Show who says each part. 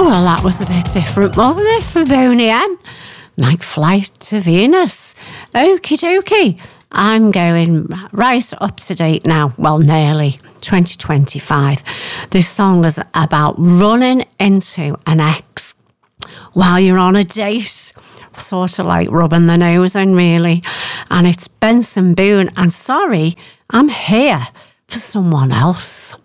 Speaker 1: Oh, well, that was a bit different, wasn't it, for Boney M? Like Flight to Venus. Okie dokie. I'm going right up to date now. Well, nearly 2025. This song is about running into an ex while you're on a date. Sort of like rubbing the nose in, really. And it's Benson Boone. And sorry, I'm here for someone else.